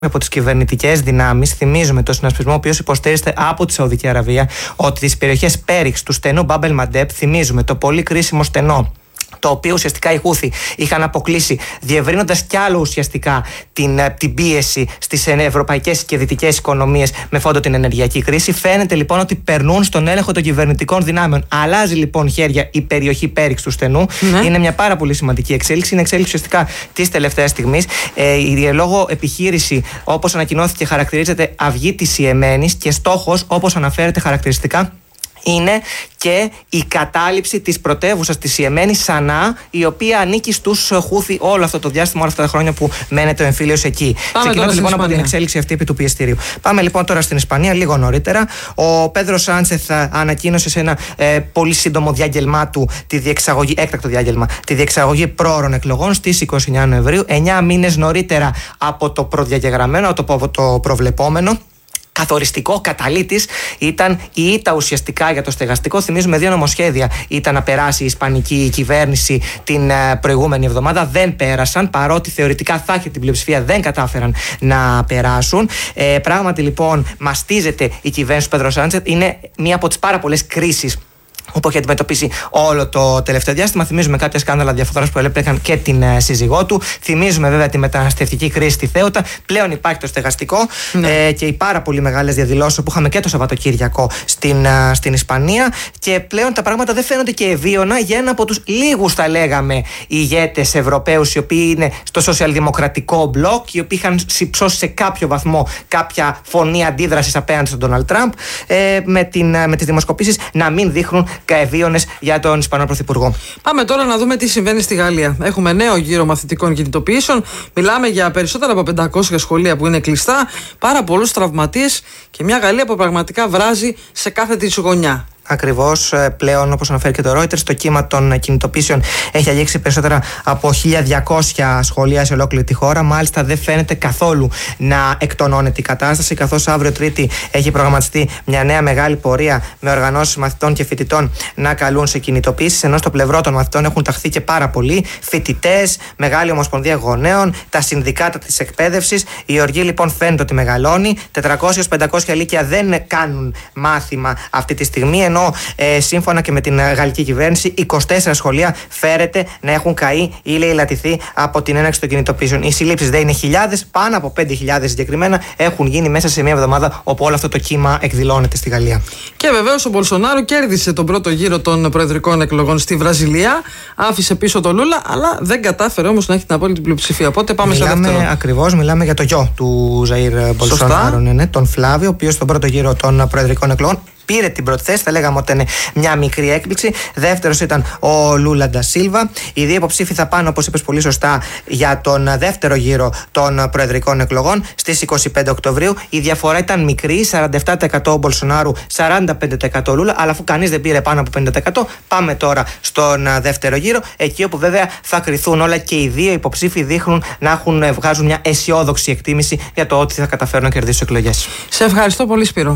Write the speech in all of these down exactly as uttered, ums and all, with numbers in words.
από τις κυβερνητικές δυνάμεις. Θυμίζουμε το συνασπισμό ο οποίος υποστηρίζεται από τη Σαουδική Αραβία, ότι τις περιοχές Πέριξ του στενού Μπαμπ ελ Μαντέπ, θυμίζουμε το πολύ κρίσιμο στενό, το οποίο ουσιαστικά οι Χούθι είχαν αποκλείσει, διευρύνοντας κι άλλο ουσιαστικά την, την πίεση στις ευρωπαϊκές και δυτικές οικονομίες με φόντο την ενεργειακή κρίση. Φαίνεται λοιπόν ότι περνούν στον έλεγχο των κυβερνητικών δυνάμεων. Αλλάζει λοιπόν χέρια η περιοχή Πέριξ του στενού. Ναι. Είναι μια πάρα πολύ σημαντική εξέλιξη. Είναι εξέλιξη ουσιαστικά της τελευταίας στιγμής. Ε, η λόγω επιχείρηση, όπως ανακοινώθηκε, χαρακτηρίζεται αυγή της Ιεμένης και στόχος, όπως αναφέρεται χαρακτηριστικά, είναι και η κατάληψη της πρωτεύουσας της Ιεμένης, Σανά, η οποία ανήκει στους Χούθι όλο αυτό το διάστημα, όλα αυτά τα χρόνια που μένεται ο εμφύλιος εκεί. Ξεκινώντας λοιπόν από την εξέλιξη αυτή επί του πιεστηρίου. Πάμε λοιπόν τώρα στην Ισπανία, λίγο νωρίτερα. Ο Πέδρο Σάντσεθ ανακοίνωσε σε ένα ε, πολύ σύντομο διάγγελμά του τη διεξαγωγή, έκτακτο διάγγελμα, τη διεξαγωγή πρόωρων εκλογών στις είκοσι εννέα Νοεμβρίου, εννιά μήνες νωρίτερα από το προδιαγεγραμμένο, από το προβλεπόμενο. Καθοριστικό καταλήτης ήταν η ήττα ουσιαστικά για το στεγαστικό. Θυμίζουμε δύο νομοσχέδια ήταν να περάσει η ισπανική κυβέρνηση την προηγούμενη εβδομάδα. Δεν πέρασαν, παρότι θεωρητικά θα είχε την πλειοψηφία, δεν κατάφεραν να περάσουν. Ε, πράγματι λοιπόν μαστίζεται η κυβέρνηση του Πέδρο Σάντσεθ. Είναι μία από τις πάρα πολλές κρίσεις που έχει αντιμετωπίσει όλο το τελευταίο διάστημα. Θυμίζουμε κάποια σκάνδαλα διαφθοράς που έλεπρεχαν και την uh, σύζυγό του. Θυμίζουμε βέβαια τη μεταναστευτική κρίση στη Θέοτα. Πλέον υπάρχει το στεγαστικό ναι. ε, και οι πάρα πολύ μεγάλες διαδηλώσεις που είχαμε και το Σαββατοκύριακο στην, uh, στην Ισπανία. Και πλέον τα πράγματα δεν φαίνονται και ευίωνα για ένα από τους λίγους, θα λέγαμε, ηγέτες Ευρωπαίους, οι οποίοι είναι στο σοσιαλδημοκρατικό μπλοκ, οι οποίοι είχαν συψώσει σε κάποιο βαθμό κάποια φωνή αντίδρασης απέναντι στον Ντόναλντ Τραμπ, ε, με, την, uh, με τις δημοσκοπήσεις να μην δείχνουν καεβίωνες για τον Ισπανό Πρωθυπουργό. Πάμε τώρα να δούμε τι συμβαίνει στη Γαλλία. Έχουμε νέο γύρο μαθητικών κινητοποιήσεων. Μιλάμε για περισσότερα από πεντακόσια σχολεία που είναι κλειστά, πάρα πολλούς τραυματίες και μια Γαλλία που πραγματικά βράζει σε κάθε της γωνιά. Ακριβώς, πλέον, όπως αναφέρει και το Reuters, το κύμα των κινητοποιήσεων έχει αγγίξει περισσότερα από χίλια διακόσια σχολεία σε ολόκληρη τη χώρα. Μάλιστα, δεν φαίνεται καθόλου να εκτονώνεται η κατάσταση, καθώς αύριο Τρίτη έχει προγραμματιστεί μια νέα μεγάλη πορεία με οργανώσεις μαθητών και φοιτητών να καλούν σε κινητοποιήσεις. Ενώ στο πλευρό των μαθητών έχουν ταχθεί και πάρα πολλοί φοιτητές, Μεγάλη Ομοσπονδία Γονέων, τα συνδικάτα της εκπαίδευσης. Η οργή λοιπόν φαίνεται ότι μεγαλώνει. τετρακόσια με πεντακόσια λύκεια δεν κάνουν μάθημα αυτή τη στιγμή. Ενώ ε, σύμφωνα και με την γαλλική κυβέρνηση, είκοσι τέσσερα σχολεία φέρεται να έχουν καεί ή λαιλατηθεί από την έναρξη των κινητοποιήσεων. Οι συλλήψεις δεν είναι χιλιάδες, πάνω από πέντε χιλιάδες συγκεκριμένα έχουν γίνει μέσα σε μια εβδομάδα, όπου όλο αυτό το κύμα εκδηλώνεται στη Γαλλία. Και βεβαίως ο Μπολσονάρο κέρδισε τον πρώτο γύρο των προεδρικών εκλογών στη Βραζιλία. Άφησε πίσω τον Λούλα, αλλά δεν κατάφερε όμως να έχει την απόλυτη πλειοψηφία. Οπότε πάμε μιλάμε, στο δεύτερο. Ακριβώς, μιλάμε για το γιο του Ζαΐρ Μπολσονάρο, ναι, τον Φλάβιο, ο οποίος στον πρώτο γύρο των προεδρικών εκλογών πήρε την πρώτη θέση, θα λέγαμε ότι είναι μια μικρή έκπληξη. Δεύτερος ήταν ο Λούλα ντα Σίλβα. Οι δύο υποψήφοι θα πάνε, όπως είπες πολύ σωστά, για τον δεύτερο γύρο των προεδρικών εκλογών στις είκοσι πέντε Οκτωβρίου. Η διαφορά ήταν μικρή, σαράντα επτά τοις εκατό Μπολσονάρου, σαράντα πέντε τοις εκατό Λούλα, αλλά αφού κανείς δεν πήρε πάνω από πενήντα τοις εκατό, πάμε τώρα στον δεύτερο γύρο, εκεί όπου βέβαια θα κριθούν όλα και οι δύο υποψήφοι δείχνουν να έχουν, βγάζουν μια αισιόδοξη εκτίμηση για το ότι θα καταφέρουν να κερδίσουν εκλογές. Σε ευχαριστώ πολύ, Σπύρο.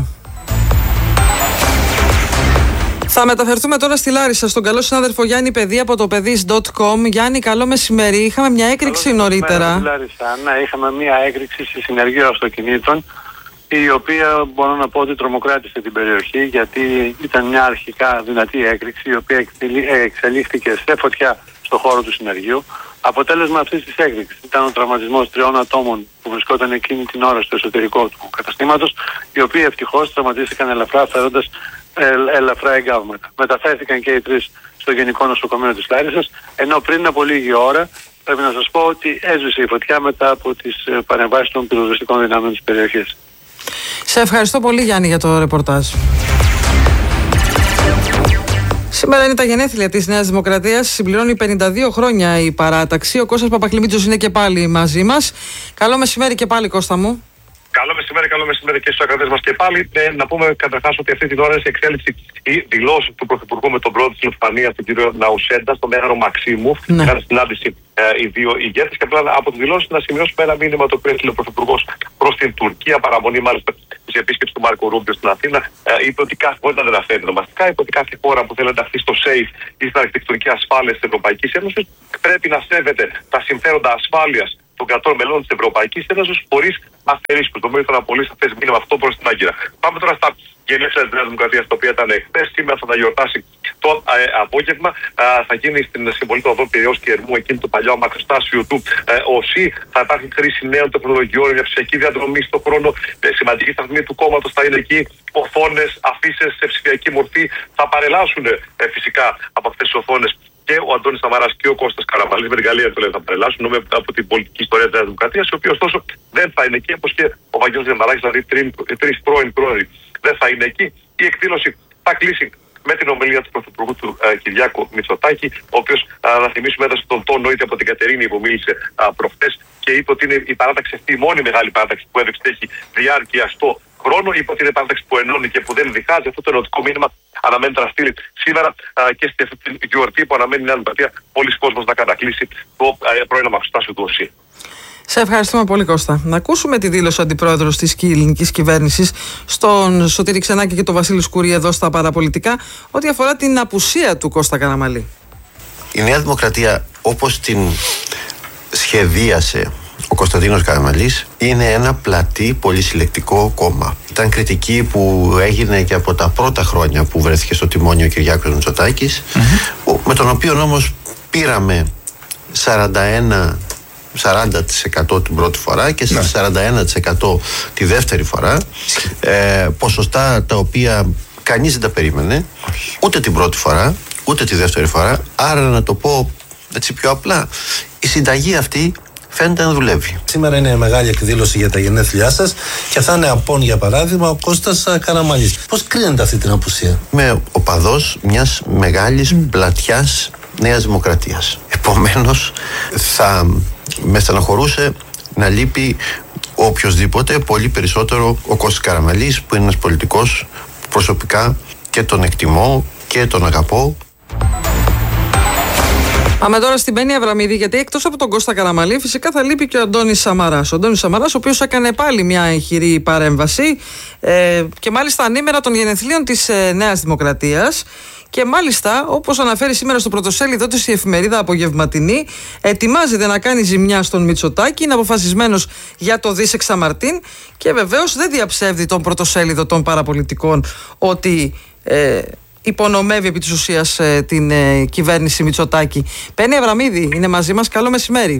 Θα μεταφερθούμε τώρα στη Λάρισα, στον καλό συνάδελφο Γιάννη Παιδί από το παιδίς τελεία κομ. Γιάννη, καλό μεσημέρι. Είχαμε μια έκρηξη καλό νωρίτερα. Στη Λάρισα, ναι, είχαμε μια έκρηξη στη συνεργείο αυτοκινήτων, η οποία μπορώ να πω ότι τρομοκράτησε την περιοχή, γιατί ήταν μια αρχικά δυνατή έκρηξη, η οποία εξελίχθηκε σε φωτιά στον χώρο του συνεργείου. Αποτέλεσμα αυτής της έκρηξης ήταν ο τραυματισμός τριών ατόμων που βρισκόταν εκείνη την ώρα στο εσωτερικό του καταστήματος, οι οποίοι ευτυχώς τραυματίστηκαν ελαφρά, φέροντας ελαφρά εγκάβματα. Μεταφέρθηκαν και οι τρεις στο Γενικό Νοσοκομείο της Λάρισσας, ενώ πριν από λίγη ώρα πρέπει να σας πω ότι έσβησε η φωτιά μετά από τις παρεμβάσεις των πυροσβεστικών δυνάμεων της περιοχής. Σε ευχαριστώ πολύ, Γιάννη, για το ρεπορτάζ. Σήμερα είναι τα γενέθλια της Νέας Δημοκρατίας. Συμπληρώνει πενήντα δύο χρόνια η παράταξη. Ο Κώστας Παπακλημίτσος είναι και πάλι μαζί μας. Καλό μεσημέρι και πάλι, Κώστα μου. Καλό μεσημέρι, καλό μεσημέρι και στους ακρατές μας και πάλι. Ε, να πούμε καταρχάς ότι αυτή την ώρα είναι σε εξέλιξη η δηλώση του Πρωθυπουργού με τον πρόεδρο της Ισπανίας, τον κύριο Ναουσέντα, στο Μέγαρο Μαξίμου. Ναι. Είχαν συνάντηση ε, οι δύο ηγέτες και απλά από τη δηλώση να σημειώσουμε ένα μήνυμα το οποίο έστειλε ο Πρωθυπουργός προς την Τουρκία, παραμονή μάλιστα της επίσκεψης του Μάρκο Ρούμπιο στην Αθήνα. Ε, είπε ότι κάθε χώρα δεν αναφέρει ονομαστικά, είπε ότι κάθε χώρα που θέλει να ενταχθεί στο ΣΕΙΦ ή στην αρχιτεκτονική ασφάλεια της Ευρωπαϊκής Ένωσης πρέπει να σέβεται τα συμφέροντα ασφάλειας των κρατών μελών της Ευρωπαϊκής Ένωσης χωρίς αστερίσκους. Νομίζω ήταν ένα πολύ σαφές μήνυμα αυτό προς την Άγκυρα. Πάμε τώρα στα γενέθλια της Νέας Δημοκρατίας, τα οποία ήταν χθες. Σήμερα θα τα γιορτάσει το ε, απόγευμα. Ε, θα γίνει στην συμβολή του οδό Πειραιώς και Ερμού, εκείνο το παλιό αμαξοστάσιο του ε, ΟΣΥ. Θα υπάρχει χρήση νέων τεχνολογιών για ψηφιακή διαδρομή στον χρόνο. Ε, σημαντική σταθμή του κόμματος θα είναι εκεί. Οθόνες, αφίσες σε ψηφιακή μορφή θα παρελάσουν ε, φυσικά από αυτές τις οθόνες και ο Αντώνης Σαμαράς και ο Κώστας Καραμανλής. Με την καλή έννοια θα παρελάσουν από την πολιτική ιστορία της Νέας Δημοκρατίας, οι οποίοι ωστόσο δεν θα είναι εκεί, όπως και ο Βαγγέλης Διαμαράκης, δηλαδή τρεις πρώην πρόεδροι δεν θα είναι εκεί. Η εκδήλωση θα κλείσει με την ομιλία του Πρωθυπουργού του ε, Κυριάκου Μητσοτάκη, ο οποίος, να θυμίσουμε, έδωσε τον τόνο είτε από την Κατερίνη που μίλησε προχθές και είπε ότι είναι η παράταξη αυτή η μόνη μεγάλη παράταξη που έδειξε ότι έχει διάρκεια στο χρόνο. Είπε ότι είναι παράταξη που ενώνει και που δεν διχάζει. Αυτό το ενωτικό μήνυμα αναμένεται να στείλει σήμερα α, και στη γιορτή που αναμένει η Νέα Δημοκρατία πολλοί κόσμος να κατακλείσει το πρώην αμαξοστάσιο του ΟΣΥ. Σε ευχαριστούμε πολύ, Κώστα. Να ακούσουμε τη δήλωση αντιπρόεδρος της ελληνικής κυβέρνησης, στον Σωτήρη Ξενάκη και τον Βασίλη Σκουρί εδώ στα παραπολιτικά, ό,τι αφορά την απουσία του Κώστα Καραμανλή. Η Νέα Δημοκρατία, όπως την σχεδίασε ο Κωνσταντίνος Καραμανλής, είναι ένα πλατή πολυσυλλεκτικό κόμμα. Ήταν κριτική που έγινε και από τα πρώτα χρόνια που βρέθηκε στο τιμόνι ο Κυριάκος Μητσοτάκης, mm-hmm. με τον οποίο όμως πήραμε σαράντα ένα σαράντα τοις εκατό την πρώτη φορά και ναι. σαράντα ένα τοις εκατό τη δεύτερη φορά, ε, ποσοστά τα οποία κανείς δεν τα περίμενε ούτε την πρώτη φορά ούτε τη δεύτερη φορά. Άρα, να το πω έτσι πιο απλά, η συνταγή αυτή φαίνεται να δουλεύει. Σήμερα είναι μεγάλη εκδήλωση για τα γενέθλιά σας και θα είναι απόν, για παράδειγμα, ο Κώστας Καραμανλής. Πώς κρίνεται αυτή την απουσία? Είμαι οπαδός μιας μεγάλης mm. πλατιάς Νέας Δημοκρατίας. Επομένως, θα με στεναχωρούσε να λείπει οποιοσδήποτε, πολύ περισσότερο ο Κώστας Καραμανλής, που είναι ένας πολιτικός που προσωπικά και τον εκτιμώ και τον αγαπώ. Πάμε τώρα στην Μπέννη Αβραμίδη, γιατί εκτός από τον Κώστα Καραμανλή φυσικά θα λείπει και ο Αντώνης Σαμαράς. Ο Αντώνης Σαμαράς, ο οποίος έκανε πάλι μια εχηρή παρέμβαση ε, και μάλιστα ανήμερα των γενεθλίων της ε, Νέας Δημοκρατίας. Και μάλιστα, όπως αναφέρει σήμερα στο πρωτοσέλιδο της η εφημερίδα Απογευματινή, ετοιμάζεται να κάνει ζημιά στον Μητσοτάκη, είναι αποφασισμένος για το δις εξαμαρτίν και βεβαίως δεν διαψεύδει τον πρωτοσέλιδο των παραπολιτικών ότι ε, υπονομεύει επί της ουσίας ε, την ε, κυβέρνηση Μητσοτάκη. Μπέννη Αβραμίδη είναι μαζί μας. Καλό μεσημέρι.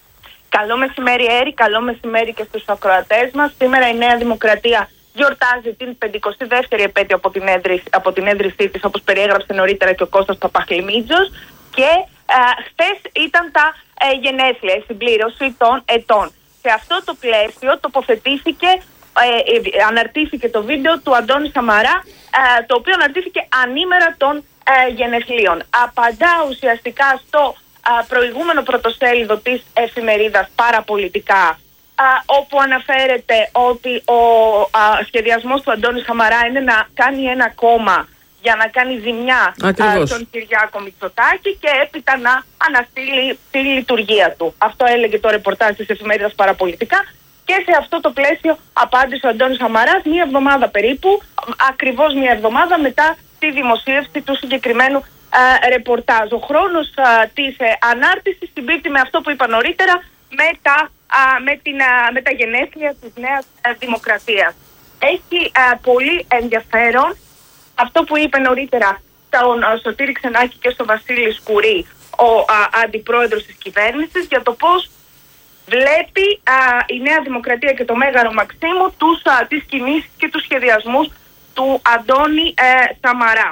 Καλό μεσημέρι, Έρη. Καλό μεσημέρι και στους ακροατές μας. Σήμερα η Νέα Δημοκρατία γιορτάζει την πενηκοστή δεύτερη επέτειο από την, έδρυση, από την έδρυσή της, όπως περιέγραψε νωρίτερα και ο Κώστας Παπαχλημίτζος, και ε, χθες ήταν τα ε, γενέθλια, η συμπλήρωση των ετών. Σε αυτό το πλαίσιο τοποθετήθηκε, ε, ε, αναρτήθηκε το βίντεο του Αντώνη Σαμαρά, ε, το οποίο αναρτήθηκε ανήμερα των ε, γενεθλίων. Απαντά ουσιαστικά στο ε, προηγούμενο πρωτοσέλιδο της εφημερίδας Παραπολιτικά, όπου αναφέρεται ότι ο α, σχεδιασμός του Αντώνη Σαμαρά είναι να κάνει ένα κόμμα για να κάνει ζημιά α, στον Κυριάκο Μητσοτάκη και έπειτα να αναστείλει τη λειτουργία του. Αυτό έλεγε το ρεπορτάζ της εφημερίδας Παραπολιτικά και σε αυτό το πλαίσιο απάντησε ο Αντώνης Σαμαράς μία εβδομάδα περίπου, ακριβώς μία εβδομάδα μετά τη δημοσίευση του συγκεκριμένου α, ρεπορτάζ. Ο χρόνος α, της ε, ανάρτησης συμπίπτει με αυτό που είπα νωρίτερα, με τα Α, με, την, α, με τα γενέθλια της Νέας α, Δημοκρατίας. Έχει α, πολύ ενδιαφέρον αυτό που είπε νωρίτερα στον Σωτήρη Ξενάκη και στον Βασίλη Σκουρί, ο α, αντιπρόεδρος της κυβέρνησης, για το πώς βλέπει α, η Νέα Δημοκρατία και το Μέγαρο Μαξίμου τους, α, τις κινήσεις και τους σχεδιασμούς του Αντώνη ε, Σαμαρά.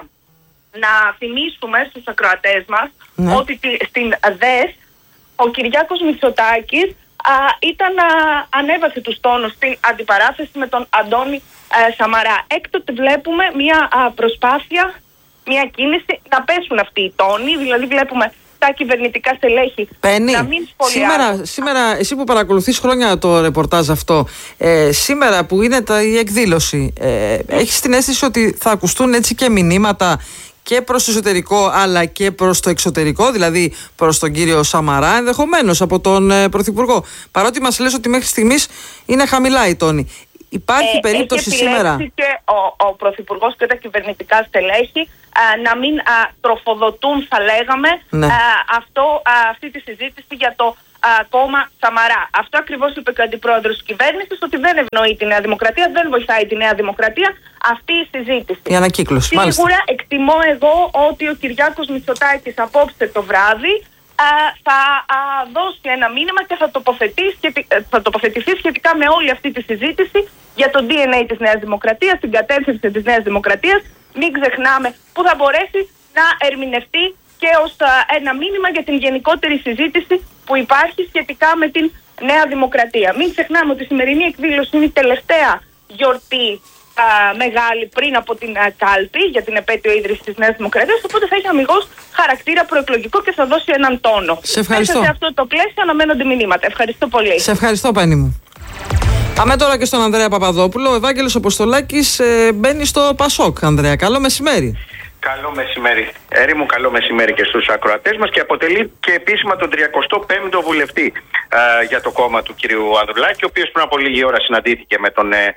Να θυμίσουμε στους ακροατές μας ναι. ότι τη, στην ΔΕΣ ο Κυριάκος Μητσοτάκης Α, ήταν, α, ανέβασε τους τόνους στην αντιπαράθεση με τον Αντώνη α, Σαμαρά. Έκτοτε βλέπουμε μια α, προσπάθεια, μια κίνηση να πέσουν αυτοί οι τόνοι, δηλαδή βλέπουμε τα κυβερνητικά στελέχη Μπέννη, να μην σχολιάζουν. Σήμερα, σήμερα, εσύ που παρακολουθείς χρόνια το ρεπορτάζ αυτό, ε, σήμερα που είναι τα, η εκδήλωση, ε, έχεις την αίσθηση ότι θα ακουστούν έτσι και μηνύματα και προς το εσωτερικό αλλά και προς το εξωτερικό, δηλαδή προς τον κύριο Σαμαρά, ενδεχομένως από τον ε, Πρωθυπουργό, παρότι μας λες ότι μέχρι στιγμής είναι χαμηλά η τόνη. Υπάρχει ε, περίπτωση σήμερα και ο, ο Πρωθυπουργός και τα κυβερνητικά στελέχη α, να μην α, τροφοδοτούν, θα λέγαμε, ναι. α, αυτό, α, αυτή τη συζήτηση για το α, κόμμα Σαμαρά. Αυτό ακριβώς είπε και ο αντιπρόεδρος της κυβέρνησης, ότι δεν ευνοεί τη Νέα Δημοκρατία, δεν βοηθάει τη Νέα Δημοκρατία αυτή η συζήτηση. Η ανακύκλωση. Σίγουρα μάλιστα. εκτιμώ εγώ ότι ο Κυριάκος Μητσοτάκης απόψε το βράδυ α, θα α, δώσει ένα μήνυμα και θα, τοποθετεί, σχετι, θα τοποθετηθεί σχετικά με όλη αυτή τη συζήτηση για το ντι εν έι της Νέας Δημοκρατίας, την κατεύθυνση της Νέας Δημοκρατίας. Μην ξεχνάμε, που θα μπορέσει να ερμηνευτεί και ως α, ένα μήνυμα για την γενικότερη συζήτηση που υπάρχει σχετικά με την Νέα Δημοκρατία. Μην ξεχνάμε ότι η σημερινή εκδήλωση είναι η τελευταία γιορτή α, μεγάλη πριν από την α, κάλπη για την επέτειο ίδρυσης της Νέας Δημοκρατίας, οπότε θα έχει αμιγώς χαρακτήρα προεκλογικό και θα δώσει έναν τόνο. Σε ευχαριστώ. Μέσα σε αυτό το πλαίσιο αναμένονται μηνύματα. Ευχαριστώ πολύ. Σε ευχαριστώ, Πέννη μου. Πάμε τώρα και στον Ανδρέα Παπαδόπουλο. Ο Ευάγγελος Αποστολάκης ε, μπαίνει στο Πασόκ. Ανδρέα, καλό μεσημέρι. Καλό μεσημέρι. Έρη μου, καλό μεσημέρι και στους ακροατές μας, και αποτελεί και επίσημα τον τριακοστό πέμπτο βουλευτή ε, για το κόμμα του κυρίου Ανδρουλάκη, ο οποίος πριν από λίγη ώρα συναντήθηκε με τον ε,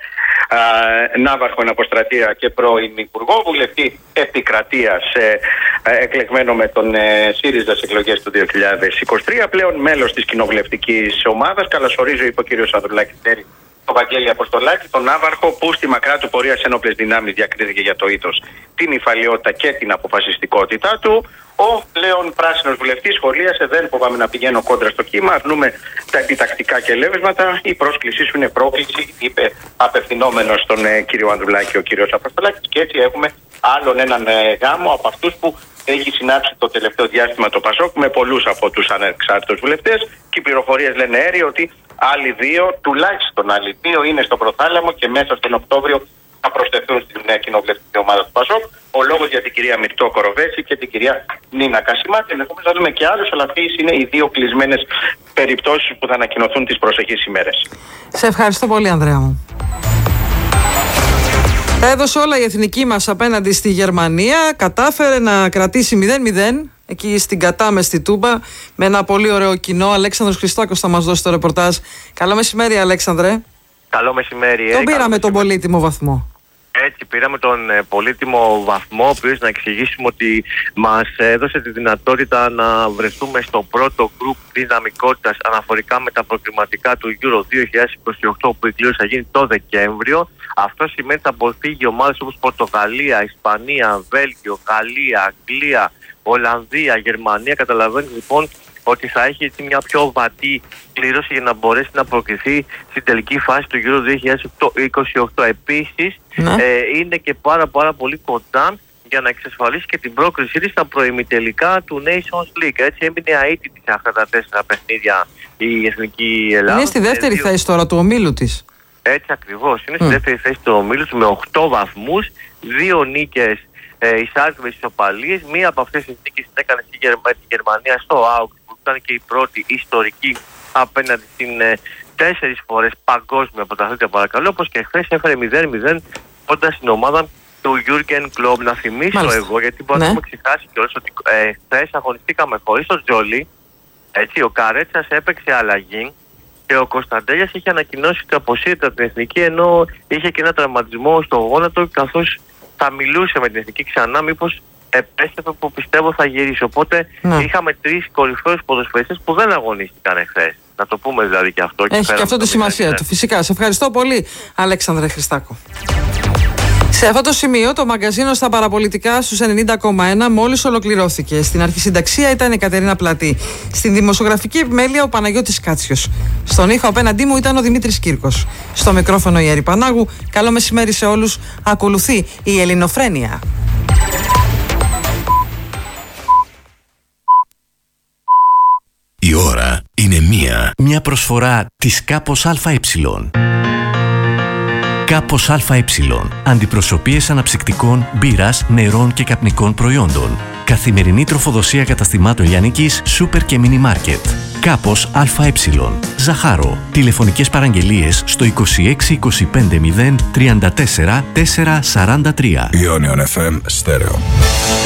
ε, Ναύαρχο εν αποστρατεία και πρώην Υπουργό, βουλευτή επικρατείας, ε, ε, εκλεγμένο με τον ε, ΣΥΡΙΖΑ στις εκλογές του δύο χιλιάδες είκοσι τρία, πλέον μέλος της κοινοβουλευτικής ομάδας. Καλωσορίζω, είπε ο κύριος Ανδρουλάκης, τον Βαγγέλη Αποστολάκη, τον Ναύαρχο, που στη μακρά του πορεία σε ένοπλες δυνάμεις διακρίθηκε για το ήθος, την υφαλιότητα και την αποφασιστικότητά του. Ο πλέον πράσινος βουλευτής σχολίασε: δεν φοβάμαι να πηγαίνω κόντρα στο κύμα, αρνούμε τα επιτακτικά και ελεύσματα. Η πρόσκλησή σου είναι πρόκληση, είπε απευθυνόμενος στον ε, κύριο Ανδρουλάκη ο κύριος Αποστολάκης. Και έτσι έχουμε άλλον έναν ε, γάμο από αυτούς που έχει συνάψει το τελευταίο διάστημα το Πασόκ με πολλούς από τους ανεξάρτητους βουλευτές. Και οι πληροφορίες λένε, Έρη, ότι άλλοι δύο, τουλάχιστον άλλοι δύο, είναι στο προθάλαμο και μέσα στον Οκτώβριο θα προσθεθούν στην νέα κοινοβουλευτική ομάδα του Πασόκ. Ο λόγος για την κυρία Μυρτώ Κοροβέση και την κυρία Νίνα Κασιμάτη. Ενδεχομένως να δούμε και άλλους, αλλά αυτές είναι οι δύο κλεισμένες περιπτώσεις που θα ανακοινωθούν τις προσεχείς ημέρες. Σε ευχαριστώ πολύ, Ανδρέα μου. Τα έδωσε όλα η εθνική μας απέναντι στη Γερμανία. Κατάφερε να κρατήσει μηδέν μηδέν εκεί στην Κατάμε, στη Τούμπα, με ένα πολύ ωραίο κοινό. Αλέξανδρος Χριστάκος θα μας δώσει το ρεπορτάζ. Καλό μεσημέρι, Αλέξανδρε. Καλό μεσημέρι. Τον πήραμε τον πολύτιμο βαθμό. Έτσι, πήραμε τον ε, πολύτιμο βαθμό, ο οποίος, να εξηγήσουμε, ότι μας έδωσε τη δυνατότητα να βρεθούμε στο πρώτο γκρουπ δυναμικότητας αναφορικά με τα προκριματικά του Euro δύο χιλιάδες είκοσι οκτώ, που η κλήρωση θα γίνει το Δεκέμβριο. Αυτό σημαίνει ότι θα αποφύγει ομάδες όπως Πορτογαλία, Ισπανία, Βέλγιο, Γαλλία, Αγγλία, Ολλανδία, Γερμανία. Καταλαβαίνεις λοιπόν ότι θα έχει έτσι μια πιο βατή κλήρωση για να μπορέσει να προκριθεί στην τελική φάση του Euro δύο χιλιάδες είκοσι οκτώ. Επίσης, ναι. ε, είναι και πάρα πάρα πολύ κοντά για να εξασφαλίσει και την πρόκρισή της στα προημιτελικά του Nations League. Έτσι έμεινε αίτητη σε αυτά τα τέσσερα παιχνίδια η Εθνική Ελλάδα. Είναι στη δεύτερη δύο... θέση τώρα του ομίλου της. Έτσι ακριβώς. Είναι mm. στη δεύτερη θέση του ομίλου με οκτώ βαθμούς, δύο νίκες, ε, εισάρτημες ισοπαλίες. Μία από αυτές τις νίκες την έκανε στη Γερμα... τη Γερμανία στο Augsburg, που ήταν και η πρώτη ιστορική απέναντι στην ε, τέσσερις φορές παγκόσμια πρωταθλήτρια, παρακαλώ, όπως και χθες έφερε μηδέν μηδέν κοντά στην ομάδα του Jürgen Klopp. Να θυμίσω Μάλιστα. εγώ, γιατί μπορεί να έχουμε ξεχάσει κιόλας, ότι ε, χθες αγωνιστήκαμε χωρίς τον Τζόλι. Έτσι, ο Καρέτσας έπαιξε αλλαγή και ο Κωνσταντέλιας είχε ανακοινώσει ότι αποσύρεται από την εθνική, ενώ είχε και ένα τραυματισμό στο γόνατο, καθώς θα μιλούσε με την εθνική ξανά, μήπως επέστρεφε, που πιστεύω θα γυρίσει. Οπότε ναι. είχαμε τρεις κορυφαίους ποδοσφαιριστές που δεν αγωνίστηκαν εχθές. Να το πούμε δηλαδή και αυτό. Έχει και, και αυτό τη σημασία του, φυσικά. Σε ευχαριστώ πολύ, Αλέξανδρε Χριστάκο. Σε αυτό το σημείο το μαγκαζίνο στα παραπολιτικά στους ενενήντα κόμμα ένα μόλις ολοκληρώθηκε. Στην αρχισυνταξία ήταν η Κατερίνα Πλατή. Στην δημοσιογραφική επιμέλεια ο Παναγιώτης Κάτσιος. Στον ήχο απέναντί μου ήταν ο Δημήτρης Κύρκος. Στο μικρόφωνο η Έρη Πανάγου. Καλό μεσημέρι σε όλους. Ακολουθεί η Ελληνοφρένεια. Η ώρα είναι μία. Μια προσφορά της Κάπος ΑΕ. Κάπος ΑΕ. Αντιπροσωπείες αναψυκτικών, μπύρας, νερών και καπνικών προϊόντων. Καθημερινή τροφοδοσία καταστημάτων λιανικής, σούπερ και μίνι μάρκετ. Κάπος ΑΕ. Ζαχάρο. Τηλεφωνικές παραγγελίες στο είκοσι έξι είκοσι πέντε μηδέν τριάντα τέσσερα τετρακόσια σαράντα τρία. Ionion εφ εμ Stereo.